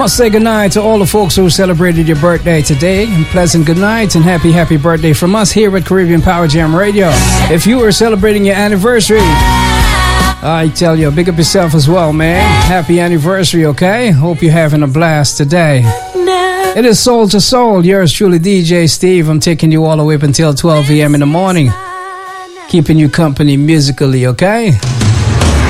Must say goodnight to all the folks who celebrated your birthday today. And pleasant goodnight and happy birthday from us here at Caribbean Power Jam Radio. If you are celebrating your anniversary, I tell you, big up yourself as well, man. Happy anniversary, okay? Hope you're having a blast today. It is Soul to Soul. Yours truly, DJ Steve. I'm taking you all the way up until 12 a.m. in the morning. Keeping you company musically, okay?